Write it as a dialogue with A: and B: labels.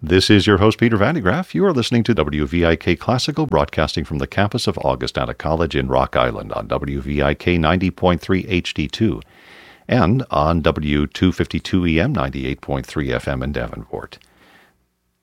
A: This is your host, Peter Vandegraff. You are listening to WVIK Classical, broadcasting from the campus of Augustana College in Rock Island on WVIK 90.3 HD2 and on W252 EM 98.3 FM in Davenport.